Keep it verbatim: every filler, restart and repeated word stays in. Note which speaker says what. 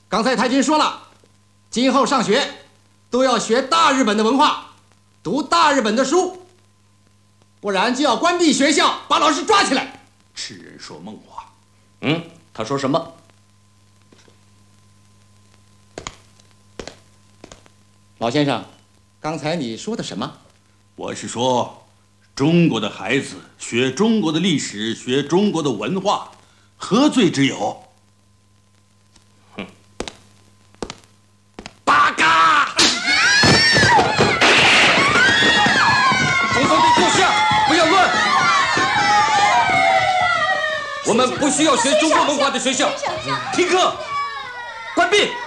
Speaker 1: 刚才太君说了，今后上学都要学大日本的文化，读大日本的书，不然就要关闭学校，把老师抓起来。
Speaker 2: 痴人说梦话。
Speaker 3: 嗯，他说什么？
Speaker 1: 老先生，刚才你说的什么？
Speaker 2: 我是说，中国的孩子学中国的历史，学中国的文化，何罪之有？
Speaker 3: 哼！八嘎！
Speaker 4: 总统陛坐下，不要乱。我们不需要学中国文化的学校，停课，关闭。